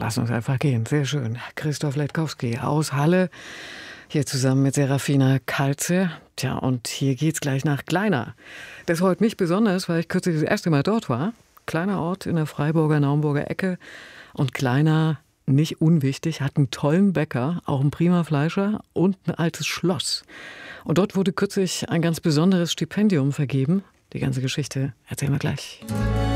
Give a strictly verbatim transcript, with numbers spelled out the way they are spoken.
lass uns einfach gehen. Sehr schön. Christoph Letkowski aus Halle, hier zusammen mit Serafina Kalze. Tja, und hier geht's gleich nach Kleiner. Das freut mich besonders, weil ich kürzlich das erste Mal dort war. Kleiner Ort in der Freiburger, Naumburger Ecke. Und Kleiner, nicht unwichtig, hat einen tollen Bäcker, auch einen prima Fleischer und ein altes Schloss. Und dort wurde kürzlich ein ganz besonderes Stipendium vergeben. Die ganze Geschichte erzählen wir gleich.